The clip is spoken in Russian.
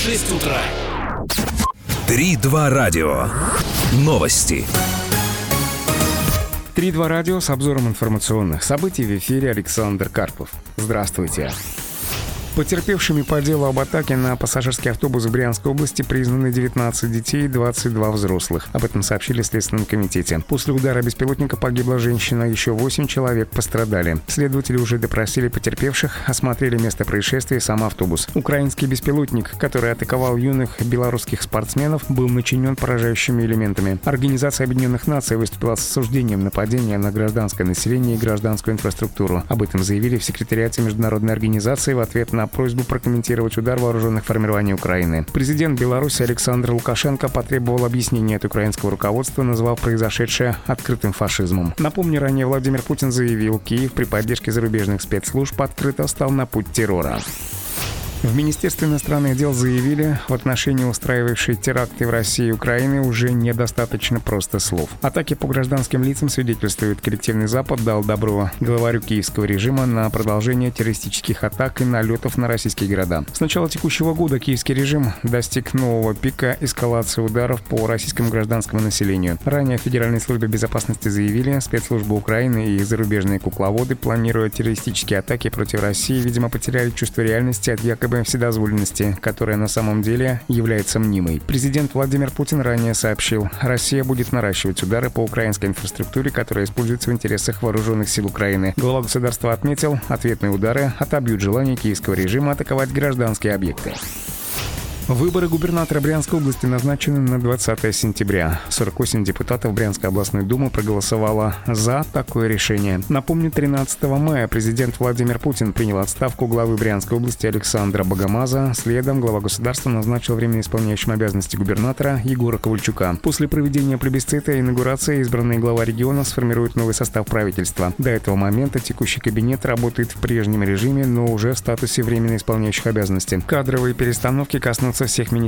6 утра. 3-2 радио. Новости. 3-2 радио с обзором информационных событий в эфире Александр Карпов. Здравствуйте. Потерпевшими по делу об атаке на пассажирский автобус в Брянской области признаны 19 детей и 22 взрослых. Об этом сообщили в Следственном комитете. После удара беспилотника погибла женщина, еще 8 человек пострадали. Следователи уже допросили потерпевших, осмотрели место происшествия и сам автобус. Украинский беспилотник, который атаковал юных белорусских спортсменов, был начинен поражающими элементами. Организация Объединенных Наций выступила с осуждением нападения на гражданское население и гражданскую инфраструктуру. Об этом заявили в секретариате международной организации в ответ на просьбу прокомментировать удар вооруженных формирований Украины. Президент Беларуси Александр Лукашенко потребовал объяснения от украинского руководства, назвав произошедшее открытым фашизмом. Напомню, ранее Владимир Путин заявил, Киев при поддержке зарубежных спецслужб открыто стал на путь террора. В Министерстве иностранных дел заявили, в отношении устраивавшей теракты в России и Украине уже недостаточно просто слов. Атаки по гражданским лицам свидетельствуют, коллективный Запад дал добро главарю киевского режима на продолжение террористических атак и налетов на российские города. С начала текущего года киевский режим достиг нового пика эскалации ударов по российскому гражданскому населению. Ранее в Федеральной службе безопасности заявили, спецслужбы Украины и зарубежные кукловоды, планируя террористические атаки против России, видимо, потеряли чувство реальности от якобы вседозволенности, которая на самом деле является мнимой. Президент Владимир Путин ранее сообщил, Россия будет наращивать удары по украинской инфраструктуре, которая используется в интересах вооруженных сил Украины. Глава государства отметил, ответные удары отобьют желание киевского режима атаковать гражданские объекты. Выборы губернатора Брянской области назначены на 20 сентября. 48 депутатов Брянской областной думы проголосовало за такое решение. Напомню, 13 мая президент Владимир Путин принял отставку главы Брянской области Александра Богомаза. Следом глава государства назначил временно исполняющим обязанности губернатора Егора Ковальчука. После проведения плебисцита и инаугурации избранный глава региона сформирует новый состав правительства. До этого момента текущий кабинет работает в прежнем режиме, но уже в статусе временно исполняющих обязанности. Кадровые перестановки коснутся всех министерств